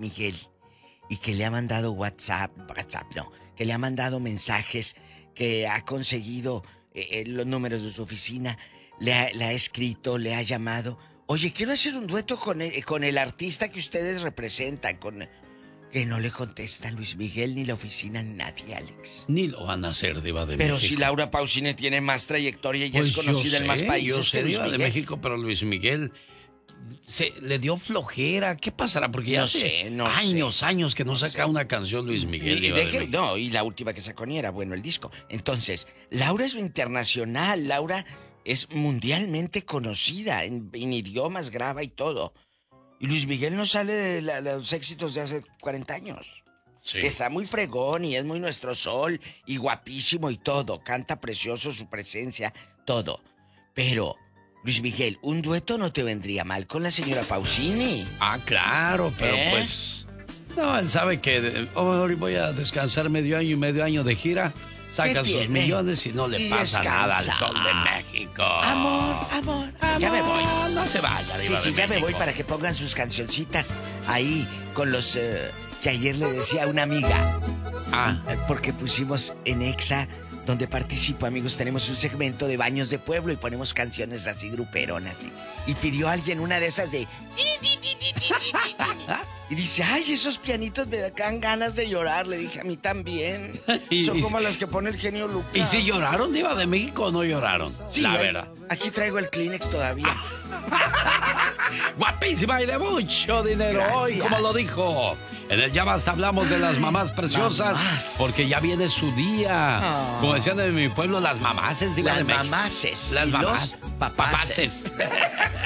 Miguel y que le ha mandado que le ha mandado mensajes, que ha conseguido los números de su oficina, le ha escrito, le ha llamado. Oye, quiero hacer un dueto con el artista que ustedes representan, que no le contesta Luis Miguel, ni la oficina, ni nadie, Alex. Ni lo van a hacer, Diva de Pero México. si Laura Pausini tiene más trayectoria y pues es conocida en más países yo sé, que Luis Diva Miguel. de México, pero Luis Miguel le dio flojera. ¿Qué pasará? Porque ya hace años que no saca una canción Luis Miguel. Diva de México. No, y la última que sacó ni era bueno el disco. Entonces, Laura es internacional, Laura es mundialmente conocida, en idiomas, graba y todo. Y Luis Miguel no sale de los éxitos de hace 40 años. Sí. Que está muy fregón y es muy nuestro sol y guapísimo y todo. Canta precioso, su presencia, todo. Pero, Luis Miguel, un dueto no te vendría mal con la señora Pausini. Ah, claro, pero pues... No, él sabe que hoy voy a descansar medio año de gira. Saca sus millones y no le pasa nada al Sol de México. Amor. Ya me voy. No se vaya, Diva de ya México. me voy para que pongan sus cancioncitas ahí con los que ayer le decía a una amiga. Porque pusimos en Exa, donde participo, amigos, tenemos un segmento de baños de pueblo y ponemos canciones así gruperonas. Y pidió a alguien una de esas de... Y dice, ay, esos pianitos me dan ganas de llorar. Le dije, a mí también. Son como las que pone el genio Lucas. ¿Y si lloraron, Diva de México, o no lloraron? Sí, la verdad. Aquí traigo el Kleenex todavía. Guapísima y de mucho dinero. Gracias. Hoy, como lo dijo. En el Ya Basta hablamos de las mamás preciosas. Mamás. Porque ya viene su día. Como decían en mi pueblo, las mamaces, Diva de México. Las mamaces. Las y mamás. los papaces.